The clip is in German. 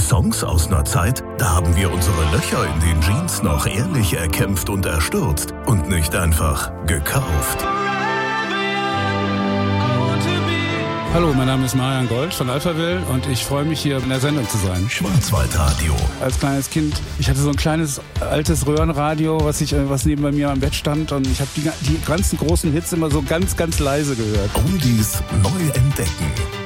Songs aus einer Zeit, da haben wir unsere Löcher in den Jeans noch ehrlich erkämpft und erstürzt und nicht einfach gekauft. Hallo, mein Name ist Marian Gold von Alphaville und ich freue mich, hier in der Sendung zu sein. Schwarzwaldradio. Als kleines Kind, ich hatte so ein kleines altes Röhrenradio, was neben bei mir am Bett stand, und ich habe die ganzen großen Hits immer so ganz, ganz leise gehört. Oldies neu entdecken.